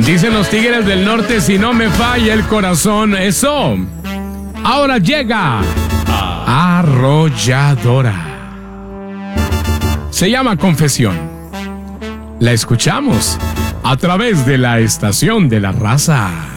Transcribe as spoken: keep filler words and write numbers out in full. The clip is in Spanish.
Dicen los Tigres del Norte, si no me falla el corazón, eso. Ahora llega Arrolladora. Se llama Confesión. La escuchamos a través de la Estación de la Raza.